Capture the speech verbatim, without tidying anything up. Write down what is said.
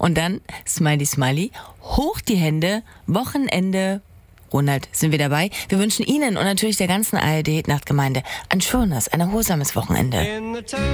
Und dann, Smiley, Smiley, hoch die Hände, Wochenende. Ronald, sind wir dabei? Wir wünschen Ihnen und natürlich der ganzen A R D-Nachtgemeinde ein schönes, ein erholsames Wochenende.